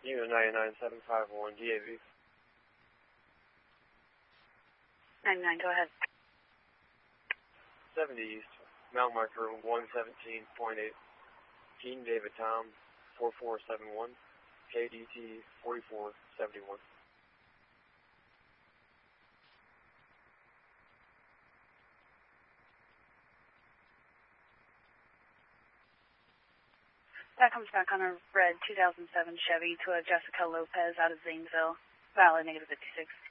Unit 99751 DAV. 99, go ahead. 70 East, Mount Marker 117.8. Team David Tom 4471, KDT 4471. That comes back on a red 2007 Chevy to a Jessica Lopez out of Zanesville. Valid, -56.